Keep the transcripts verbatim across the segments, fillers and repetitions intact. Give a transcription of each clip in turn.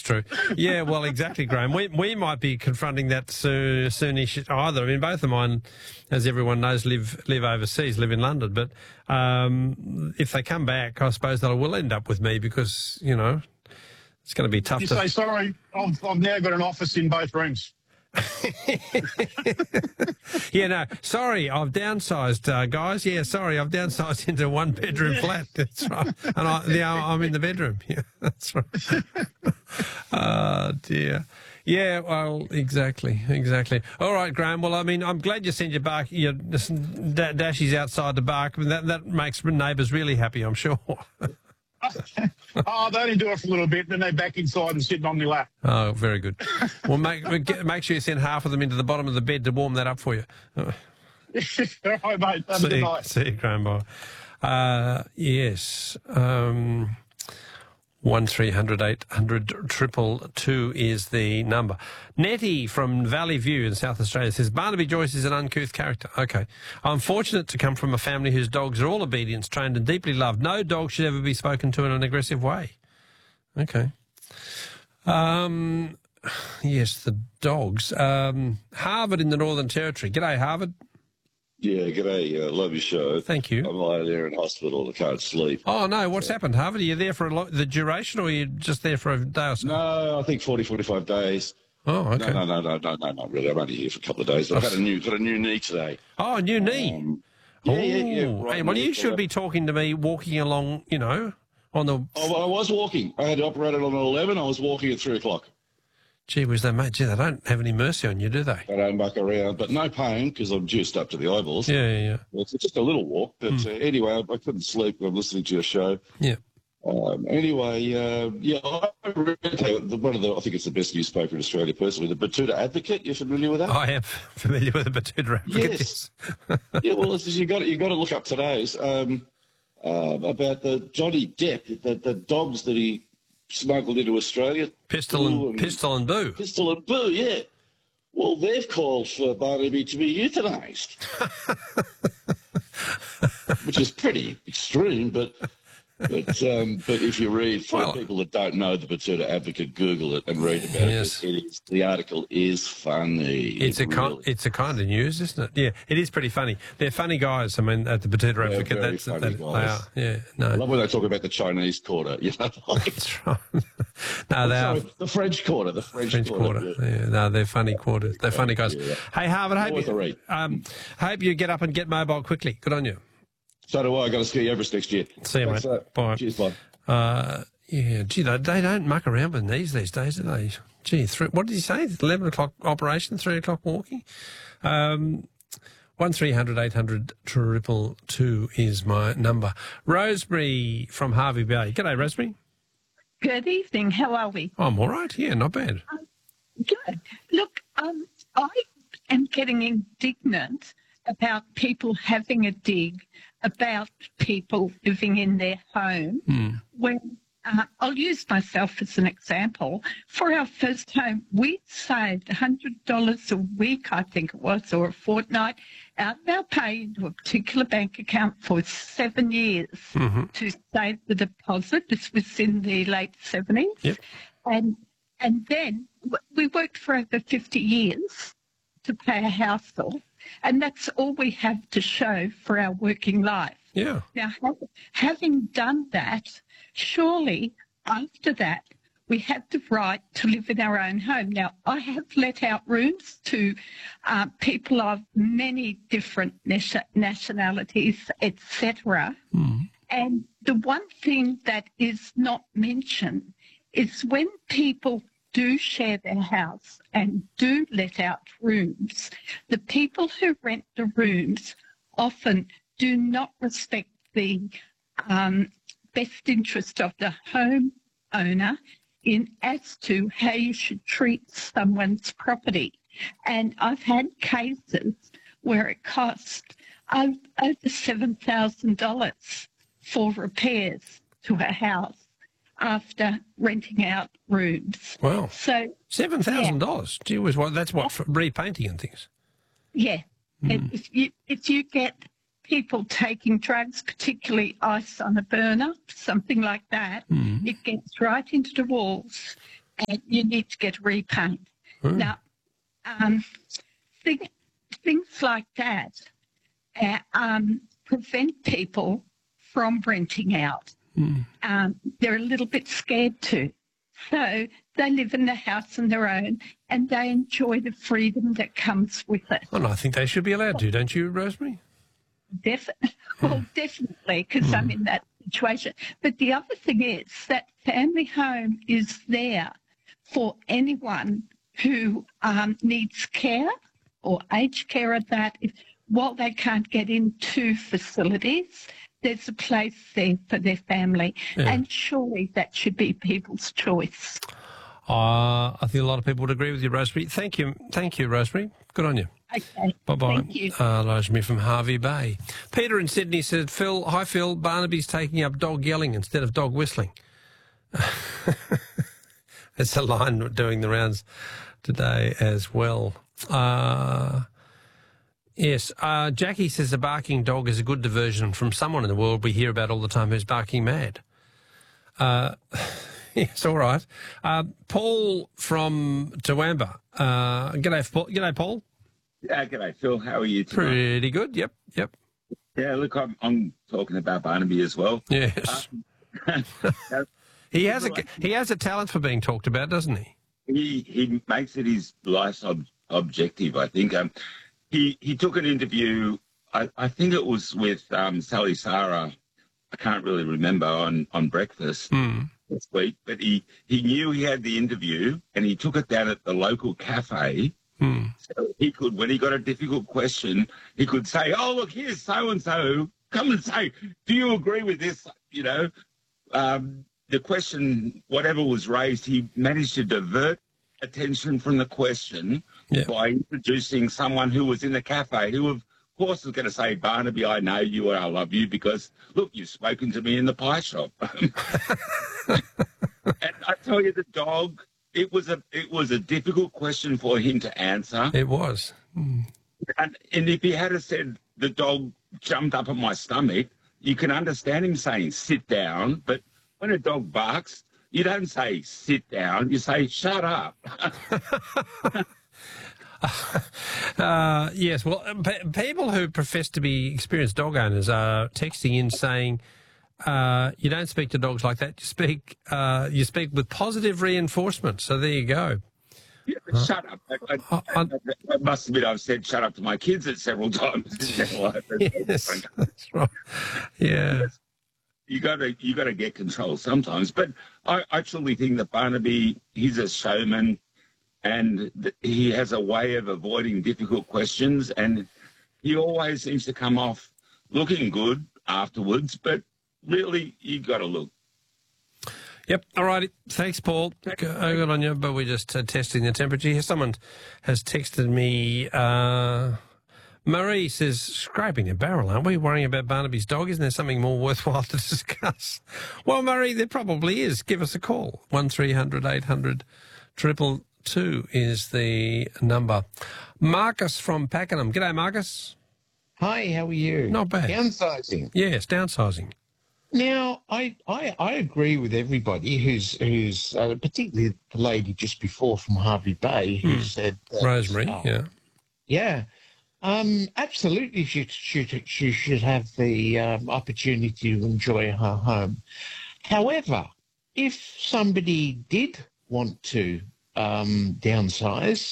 true. Yeah, well, exactly, Graham. We we might be confronting that soon, soonish either. I mean, both of mine, as everyone knows, live live overseas, live in London. But um, if they come back, I suppose they will end up with me because, you know, it's going to be tough You to... say, sorry, I've, I've now got an office in both rooms. Yeah, no, sorry, I've downsized, uh, guys. Yeah, sorry, I've downsized into a one-bedroom Yeah. flat. That's right. And I, yeah, I'm in the bedroom. Yeah, that's right. Oh, dear. Yeah, well, exactly, exactly. All right, Graham. Well, I mean, I'm glad you sent your bark, your da- dashies outside the bark. I mean, that, that makes neighbours really happy, I'm sure. Oh, they only do it for a little bit, then they're back inside and sitting on my lap. Oh, very good. Well, make make sure you send half of them into the bottom of the bed to warm that up for you. All right, mate. Have a See good you, night. see you, Graham. Bye. Uh, yes. Um, one three hundred eight hundred triple two is the number. Nettie from Valley View in South Australia says, Barnaby Joyce is an uncouth character. Okay. I'm fortunate to come from a family whose dogs are all obedience trained and deeply loved. No dog should ever be spoken to in an aggressive way. Okay. Um, yes, the dogs. Um, Harvard in the Northern Territory. G'day, Harvard. Yeah, g'day. Uh, love your show. Thank you. I'm lying there in hospital. I can't sleep. Oh, no. What's happened, Harvard? Are you there for a lo- the duration or are you just there for a day or so? No, I think forty, forty-five days. Oh, okay. No, no, no, no, no, no, not really. I'm only here for a couple of days. But I've had a new, got a new knee today. Oh, a new knee. Um, oh, yeah, yeah, yeah. Right hey, well, knee. you should be talking to me walking along, you know, on the... Oh, well, I was walking. I had operated on eleven. I was walking at three o'clock. Gee whiz, they, mate, gee, they don't have any mercy on you, do they? I don't muck around, but no pain because I'm juiced up to the eyeballs. Yeah, yeah, yeah. It's just a little walk. But Mm. uh, anyway, I, I couldn't sleep. I'm listening to your show. Yeah. Um, anyway, uh, yeah, I read one of the, I think it's the best newspaper in Australia personally, the Batuta Advocate. You familiar with that? I am familiar with the Batuta Advocate. Yes. Yeah, well, it's, you got you got to look up today's um, uh, about the Johnny Depp, the, the dogs that he smuggled into Australia. Pistol and, Boo and Pistol and Boo. Pistol and Boo, yeah. Well, they've called for Barnaby to be euthanised, which is pretty extreme, but. But um, but if you read, for Well- people that don't know the Batuta Advocate, Google it and read about Yes. it. It is, the article is funny. It's It a kind, really- it's a kind of news, isn't it? Yeah, it is pretty funny. They're funny guys. I mean, at the Batuta Advocate, very that's funny that, they guys. are. Yeah, I no, love when they talk about the Chinese quarter. You know, like, that's right. No, they are sorry, the French quarter. The French, French quarter. quarter. Yeah. Yeah, no, they're funny quarters. They're funny guys. Yeah. Hey, Harvard, hope Worth a you, read. um, hope you get up and get mobile quickly. Good on you. So do I. I got to ski Everest next year. See you, Thanks, mate. uh, Bye. Cheers, bye. Uh, yeah, gee, they, they don't muck around with knees these days, do they? Gee, three, what did he say? eleven o'clock operation, three o'clock walking? Um, one three hundred eight hundred triple two is my number. Rosemary from Harvey Bay. G'day, Rosemary. Good evening. How are we? I'm all right. Yeah, not bad. Good. Look, um, I am getting indignant about people having a dig about people living in their home. Mm. When uh, I'll use myself as an example. For our first home, we saved one hundred dollars a week, I think it was, or a fortnight, out of our pay into a particular bank account for seven years Mm-hmm. to save the deposit. This was in the late seventies. Yep. And, and then w- we worked for over fifty years to pay a house off, and that's all we have to show for our working life. Yeah. Now, ha- having done that, surely after that, we have the right to live in our own home. Now, I have let out rooms to uh, people of many different nation- nationalities, et cetera. Mm. And the one thing that is not mentioned is when people do share their house and do let out rooms, the people who rent the rooms often do not respect the um, best interest of the home owner in as to how you should treat someone's property. And I've had cases where it cost over seven thousand dollars for repairs to a house after renting out rooms. Wow. So, seven thousand dollars. Gee whiz, what, that's what, for repainting and things. yeah, Mm. and if you if you get people taking drugs, particularly ice on a burner, something like that, Mm. it gets right into the walls. and you need to get repaint. Hmm. Now, um, thing, things like that uh, um, prevent people from renting out. Mm. Um, they're a little bit scared to. So they live in the house on their own and they enjoy the freedom that comes with it. Well, I think they should be allowed to, don't you, Rosemary? Def- well, definitely, because I'm in that situation. But the other thing is that family home is there for anyone who um, needs care or aged care at that. If, while they can't get into facilities, there's a place there for their family. Yeah. And surely that should be people's choice. Uh, I think a lot of people would agree with you, Rosemary. Thank you. Thank you, Rosemary. Good on you. Okay. Bye-bye. Thank you. Uh, Rosemary from Harvey Bay. Peter in Sydney said, Phil, hi, Phil, Barnaby's taking up dog yelling instead of dog whistling. It's a line doing the rounds today as well. Uh, yes, uh, Jackie says a barking dog is a good diversion from someone in the world we hear about all the time who's barking mad. Uh, yes, all right. Uh, Paul from Toowoomba. Uh, g'day, Paul. G'day, Paul. Yeah, g'day, Phil. How are you tonight? Pretty good. Yep, yep. Yeah, look, I'm, I'm talking about Barnaby as well. Yes. Um, he has a he has a talent for being talked about, doesn't he? he he makes it his life's ob- objective, I think. Um, he he took an interview. I, I think it was with um, Sally Sarah. I can't really remember on on Breakfast Mm. this week, but he he knew he had the interview and he took it down at the local cafe. Mm. So he could, when he got a difficult question, he could say, "Oh, look, here's so and so. Come and say, do you agree with this?" You know, um, the question, whatever was raised, he managed to divert attention from the question Yeah. by introducing someone who was in the cafe, who of course was going to say, "Barnaby, I know you and I love you because look, you've spoken to me in the pie shop." And I tell you, the dog. It was a it was a difficult question for him to answer. It was. Mm. And, and if he had said the dog jumped up on my stomach, you can understand him saying sit down. But when a dog barks, you don't say sit down. You say shut up. Uh, yes, well, p- people who profess to be experienced dog owners are texting in saying, uh, you don't speak to dogs like that. You speak, uh, you speak with positive reinforcement. So there you go. Yeah, but shut up. I, I, I, I must admit, I've said shut up to my kids at several times in their life. Yes, that's right. Yeah. You got to you got to get control sometimes. But I, I truly think that Barnaby, he's a showman, and th- he has a way of avoiding difficult questions, and he always seems to come off looking good afterwards. But really, you got to look. Yep. All righty. Thanks, Paul. Good good on you. But we're just uh, testing the temperature here. Someone has texted me. Uh, Marie says, scraping a barrel, aren't we? Worrying about Barnaby's dog. Isn't there something more worthwhile to discuss? Well, Marie, there probably is. Give us a call. one three hundred eight hundred triple two is the number. Marcus from Pakenham. G'day, Marcus. Hi, how are you? Not bad. Downsizing. Yes, downsizing. Now, I, I, I agree with everybody who's, who's uh, particularly the lady just before from Harvey Bay who Hmm. said that, Rosemary, uh, yeah. Yeah. Um, absolutely, she should, she should have the um, opportunity to enjoy her home. However, if somebody did want to um, downsize,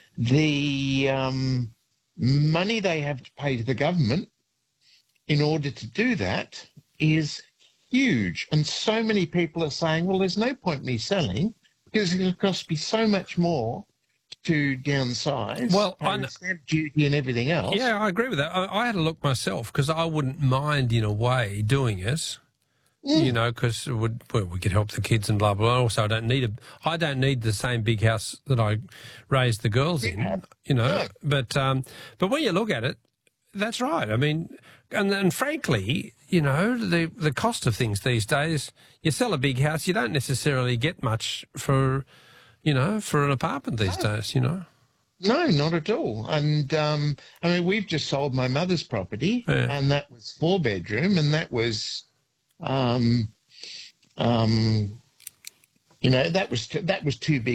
the um, money they have to pay to the government in order to do that is huge. And so many people are saying, well, there's no point me selling because it's going to cost me so much more to downsize. Well, pay I the kn- stamp duty and everything else. Yeah, I agree with that. I, I had a look myself because I wouldn't mind, in a way, doing it. You know, because it would well, we could help the kids and blah blah. Also, I don't need a I don't need the same big house that I raised the girls in. You know, No. but um, but when you look at it, that's right. I mean, and and frankly, you know, the the cost of things these days. You sell a big house, you don't necessarily get much for, you know, for an apartment these days. You know. No, not at all. And um, I mean, we've just sold my mother's property, Yeah. and that was four bedroom, and that was, um, um, You know, that was t- that was too big